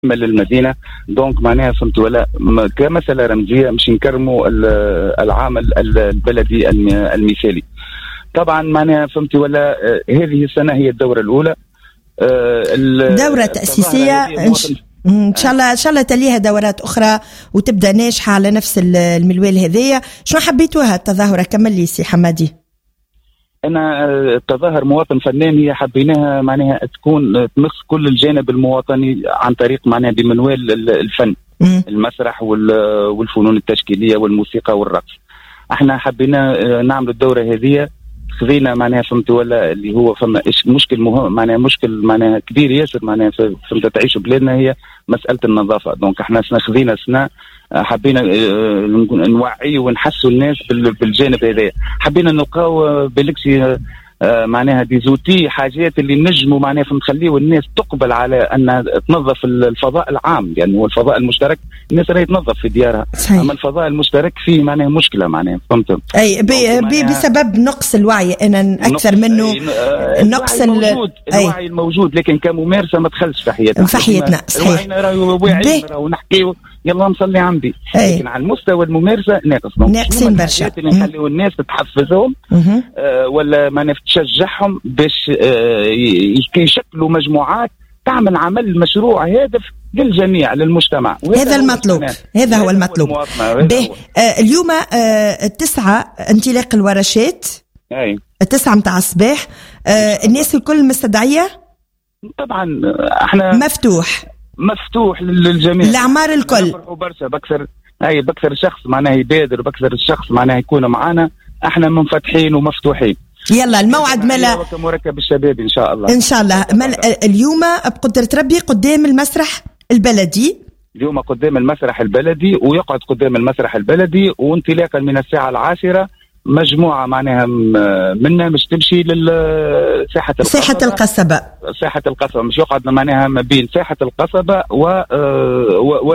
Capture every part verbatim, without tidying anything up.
للمدينة. دونك معناها فهمت ولا كمسألة رمزية مش نكرموا العامل البلدي المثالي. طبعا معناها فهمت ولا هذه السنة هي الدورة الأولى، دورة تأسيسية ان شاء الله ان شاء الله تليها دورات اخرى وتبدا ناجحه على نفس الملوال هذيا. شنو حبيتوها التظاهره؟ كمل لي سي حمادي. انا التظاهر مواطن فنان هي حبيناها معناها تكون تمس كل الجانب المواطني عن طريق معناها بمنوال الفن، م. المسرح والفنون التشكيليه والموسيقى والرقص. احنا حبينا نعمل الدوره هذه، خذينا معناها فهمت ولا اللي هو فما مشكل مهم معناها مشكل معناها كبير ياسر معناها فهمت تعيش بلادنا هي مساله النظافه. دونك احنا خذينا سنه حبينا نوعي ونحسوا الناس بالجانب هذا. حبينا نلقاو بالكسي معناها ديزوتي حاجات اللي نجموا معناها نخليوا الناس تقبل على ان تنظف الفضاء العام، لانه يعني هو الفضاء المشترك الناس راهي تنظف في ديارها، اما الفضاء المشترك فيه معناها مشكله معناها فهمت. اي بي بي بسبب نقص الوعي انا اكثر منه نقص الموجود الوعي الموجود، لكن كممارسه ما دخلش في حياتنا في حياتنا صحيح. راهو واعي راهو نحكيو يلا نصلي عندي، لكن على المستوى الممارسه ناقص ناقصين برشا. اللي نخليوا الناس تحفزهم آه ولا ما تشجعهم باش آه يشكلوا مجموعات تعمل عمل مشروع هادف للجميع للمجتمع. هذا المطلوب، هذا هو المطلوب. به آه اليوم آه التسعة انطلاق الورشات، اي التسعة متاع الصباح. آه الناس الكل مستدعية طبعا، احنا مفتوح مفتوح للجميع الأعمار الكل برشا. بكثر اي بكثر شخص معناه يبادر، بكثر الشخص معناه يكون معنا، احنا منفتحين ومفتوحين. يلا الموعد ملا مركب الشباب ان شاء الله ان شاء الله اليوم بقدرة ربي قدام المسرح البلدي. اليوم قدام المسرح البلدي، ويقعد قدام المسرح البلدي، وانطلاقا من الساعة العاشرة مجموعة معناها منا مش تمشي لساحة القصبة. ساحة القصبة ساحة القصبة مش يقعد معناها ما بين ساحة القصبة و و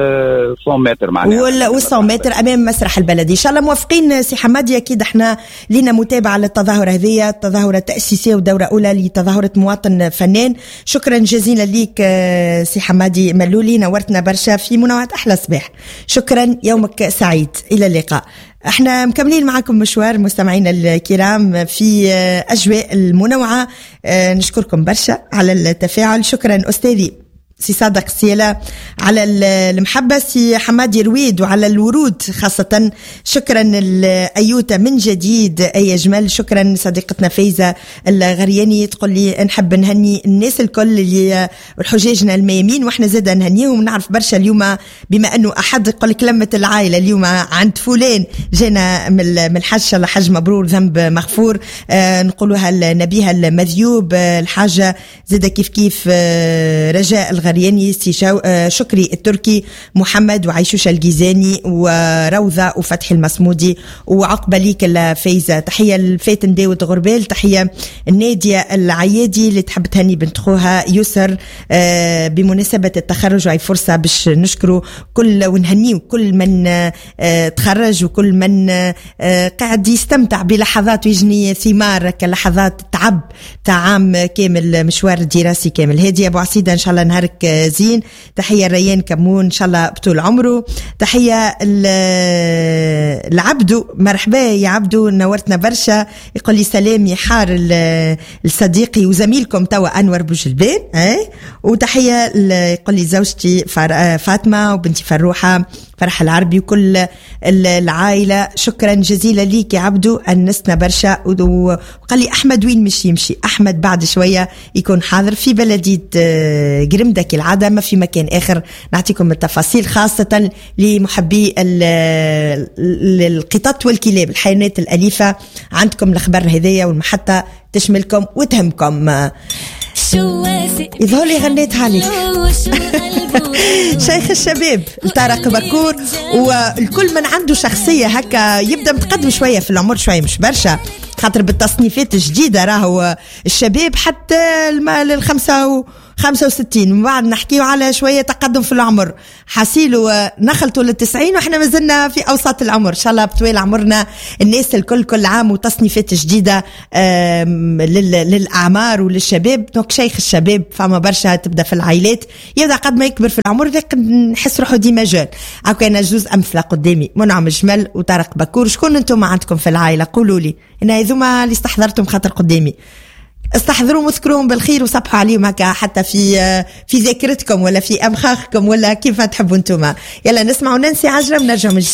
و متر معناها وال و متر أمام مسرح البلدي. إن شاء الله موافقين سي حمادي. أكيد احنا لنا متابعة للتظاهرة هذه، التظاهرة التأسيسية ودورة أولى لتظاهرة مواطن فنان. شكرا جزيلا ليك سي حمادي ملولي، نورتنا برشا في منوعات أحلى صباح. شكرا، يومك سعيد، إلى اللقاء. احنا مكملين معكم مشوار مستمعينا الكرام في أجواء المنوعة. نشكركم برشا على التفاعل. شكرا أستاذي سي صادق سيلا على المحبة، سي حمادي رويد وعلى الورود خاصة. شكرا الأيوتا من جديد أي جمال. شكرا صديقتنا فايزة الغرياني تقول لي نحب نهني الناس الكل اللي الحجاجنا الميامين، واحنا زادا نهنيهم. نعرف برشا اليوم بما أنه أحد يقول لك لمة العائلة اليوم عند فلان جينا من الحج، الله حج مبرور ذنب مغفور. آه نقولها النبيها المذيوب الحاجة زادا كيف كيف آه رجاء الغرياني، سي شكري التركي، محمد وعيشوش الجيزاني وروضة وفتحي المصمودي. وعقبة ليك الفايزة، تحية الفاتن داود غربال، تحية النادية العيادي اللي تحب تهني بنت خوها يسر بمناسبة التخرج، وهي فرصة باش نشكره كل ونهنيه كل من تخرج وكل من قاعد يستمتع بلحظات ويجني ثمار كلحظات تعب تاع عام كامل، مشوار دراسي كامل. هادي أبو عصيدة إن شاء الله نهارك زين. تحية ريان كمون إن شاء الله بطول عمره. تحية العبدو، مرحبا يا عبدو، نورتنا برشا. يقول لي سلامي حار الصديقي وزميلكم توا أنور بوجلبان. اي وتحية يقول لي زوجتي فاطمة وبنتي فروحة فرح العربي وكل العائلة. شكرا جزيلا ليك يا عبدو، أنسنا برشا. وقال لي أحمد وين مشي يمشي أحمد بعد شوية يكون حاضر في بلدية قرمدة كالعادة، ما في مكان آخر. نعطيكم التفاصيل خاصة لمحبي القطط والكلاب، الحيوانات الأليفة. عندكم الأخبار هذية والمحطة تشملكم وتهمكم. يظهر لي غنيتها لك شيخ الشباب طارق بكور، والكل من عنده شخصية هكا يبدأ متقدم شوية في العمر، شوية مش برشا، خاطر بالتصنيفات الجديدة راهو الشباب حتى الخمسة خمسة وستين، من بعد نحكيو على شوية تقدم في العمر، حاسيلو نخلطوا للتسعين وإحنا ما زلنا في أوسط العمر. إن شاء الله بطويل عمرنا الناس الكل كل عام وتصنيفات جديدة للأعمار وللشباب. دونك شيخ الشباب فما برشا تبدأ في العائلات، يبدأ قد ما يكبر في العمر لكن نحس روحه ديما جون. هاكا أنا جوز أمثلة قدامي، منعم جمل وطارق بكور. شكون أنتم عندكم في العائلة؟ قولوا لي. أنا هذوما اللي استحضرتم خاطر قدامي، استحضروا واذكروهم بالخير وصبحوا عليهم هكا حتى في في ذاكرتكم ولا في أمخاخكم ولا كيف تحبوا أنتم. يلا نسمعوا نانسي عجرم ونرجعوا.